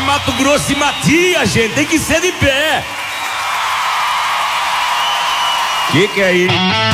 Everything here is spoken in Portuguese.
Mato Grosso e Matias, gente. Tem que ser de pé. Que é isso?